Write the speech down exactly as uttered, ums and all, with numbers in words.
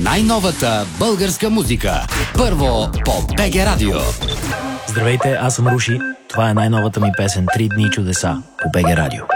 най-новата българска музика. Първо по БГ Радио. Здравейте, аз съм Руши. Това е най-новата ми песен "Три дни чудеса" по БГ Радио.